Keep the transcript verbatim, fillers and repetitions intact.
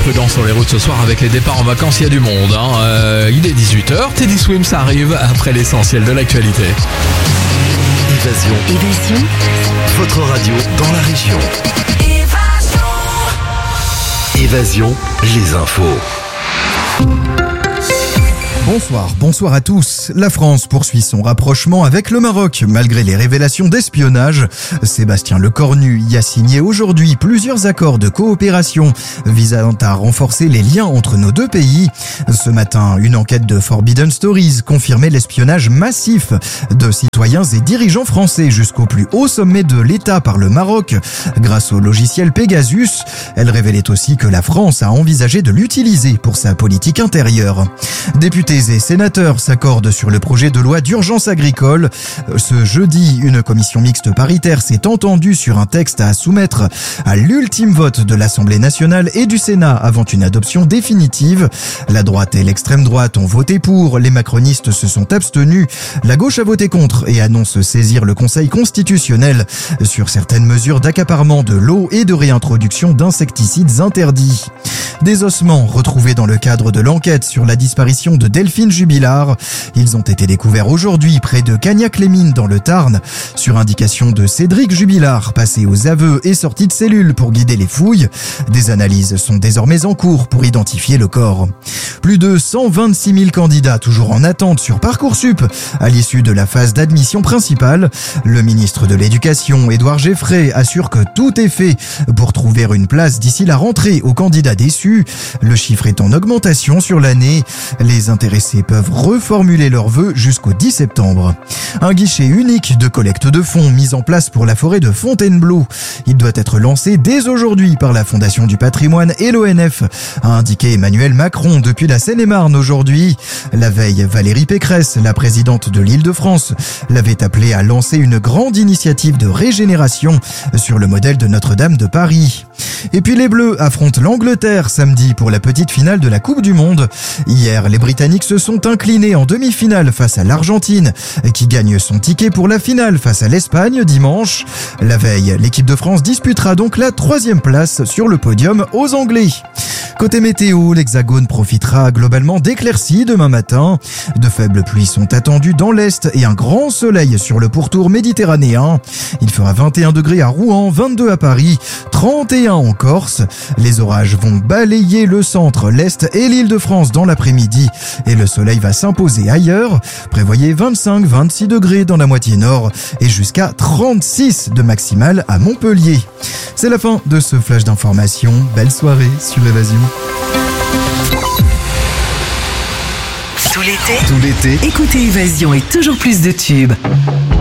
prudent sur les routes ce soir avec les départs en vacances, il y a du monde. Hein. Euh, il est dix-huit heures, Teddy Swims arrive après l'essentiel de l'actualité. Évasion. Évasion. Votre radio dans la région. Évasion. Évasion, les infos. Bonsoir, bonsoir à tous. La France poursuit son rapprochement avec le Maroc malgré les révélations d'espionnage. Sébastien Lecornu y a signé aujourd'hui plusieurs accords de coopération visant à renforcer les liens entre nos deux pays. Ce matin, une enquête de Forbidden Stories confirmait l'espionnage massif de citoyens et dirigeants français jusqu'au plus haut sommet de l'État par le Maroc. Grâce au logiciel Pegasus, elle révélait aussi que la France a envisagé de l'utiliser pour sa politique intérieure. Députés et sénateurs s'accordent sur le projet de loi d'urgence agricole. Ce jeudi, une commission mixte paritaire s'est entendue sur un texte à soumettre à l'ultime vote de l'Assemblée nationale et du Sénat avant une adoption définitive. La droite et l'extrême droite ont voté pour, les macronistes se sont abstenus, la gauche a voté contre et annonce saisir le Conseil constitutionnel sur certaines mesures d'accaparement de l'eau et de réintroduction d'insecticides interdits. Des ossements retrouvés dans le cadre de l'enquête sur la disparition de Delphine Jubilard. Ils ont été découverts aujourd'hui près de Cagnac-les-Mines dans le Tarn, sur indication de Cédric Jubilard, passé aux aveux et sorti de cellule pour guider les fouilles. Des analyses sont désormais en cours pour identifier le corps. Plus de cent vingt-six mille candidats toujours en attente sur Parcoursup à l'issue de la phase d'admission principale. Le ministre de l'Éducation, Édouard Geffray, assure que tout est fait pour trouver une place d'ici la rentrée aux candidats déçus. Le chiffre est en augmentation sur l'année. Les intéressés peuvent reformuler leurs vœux jusqu'au dix septembre. Un guichet unique de collecte de fonds mis en place pour la forêt de Fontainebleau. Il doit être lancé dès aujourd'hui par la Fondation du patrimoine et l'O N F, a indiqué Emmanuel Macron depuis la Seine-et-Marne aujourd'hui. La veille, Valérie Pécresse, la présidente de l'Île-de-France, l'avait appelé à lancer une grande initiative de régénération sur le modèle de Notre-Dame de Paris. Et puis les Bleus affrontent l'Angleterre samedi pour la petite finale de la Coupe du Monde. Hier, les Britanniques se sont inclinés en demi-finale face à l'Argentine, qui gagne son ticket pour la finale face à l'Espagne dimanche. La veille, l'équipe de France disputera donc la troisième place sur le podium aux Anglais. Côté météo, l'Hexagone profitera globalement d'éclaircies demain matin. De faibles pluies sont attendues dans l'Est et un grand soleil sur le pourtour méditerranéen. Il fera vingt et un degrés à Rouen, vingt-deux à Paris, trente et un en Corse. Les orages vont balayer le centre, l'Est et l'Île-de-France dans l'après-midi et le soleil va s'imposer ailleurs. Prévoyez vingt-cinq à vingt-six degrés dans la moitié nord et jusqu'à trente-six de maximale à Montpellier. C'est la fin de ce flash d'information. Belle soirée sur Évasion. Tout l'été, Tout l'été, écoutez Évasion et toujours plus de tubes.